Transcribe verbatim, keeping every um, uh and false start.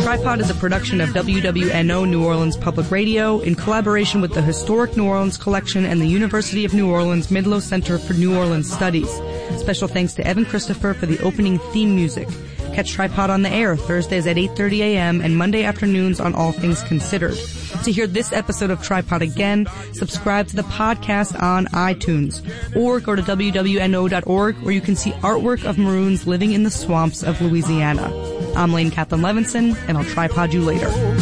Tripod is a production of W W N O New Orleans Public Radio in collaboration with the Historic New Orleans Collection and the University of New Orleans Midlo Center for New Orleans Studies. Special thanks to Evan Christopher for the opening theme music. Catch Tripod on the air Thursdays at eight thirty a.m. and Monday afternoons on All Things Considered. To hear this episode of Tripod again, subscribe to the podcast on iTunes or go to W W N O dot org where you can see artwork of Maroons living in the swamps of Louisiana. I'm Lane Kaplan Levinson, and I'll tripod you later.